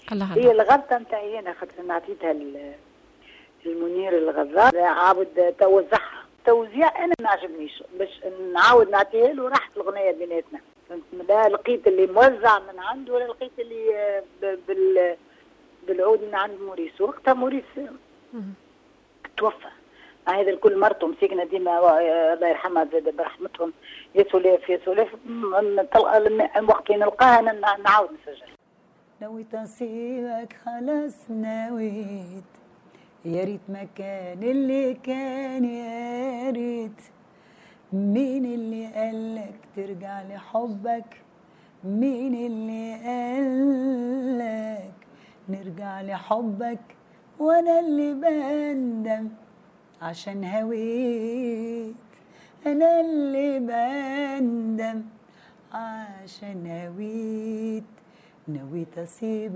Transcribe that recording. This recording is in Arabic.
الله هي الله. الغلطه نتاعي انا، خاطر نعطيتها المنير الغزال عاود توزعها توزيع انا ما عجبنيش، باش نعاود نعطيها له راحت الغنيه بيناتنا. لا لقيت اللي موزع من عنده ولا لقيت اللي بالعود من عند موريس. وقتها موريس توفى. هذا الكل مرته مسكنا ديما الله يرحمها زاد برحمتهم، يا سلاف يا سلاف. وقت اللي نلقاها نعاود نسجل. نويت اصيبك خلاص نويت، يا ريت ما كان اللي كان، يا ريت. مين اللي قالك ترجع لحبك؟ مين اللي قالك نرجع لحبك؟ وانا اللي بندم عشان هويت، انا اللي بندم عشان هويت. نويت اصيبك